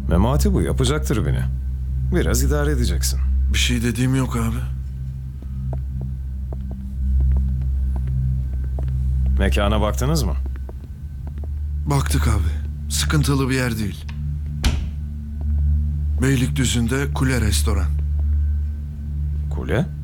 Memati bu yapacaktır beni. Biraz idare edeceksin. Bir şey dediğim yok abi. Mekana baktınız mı? Baktık abi. Sıkıntılı bir yer değil. Beylikdüzü'nde Kule Restoran. Kule?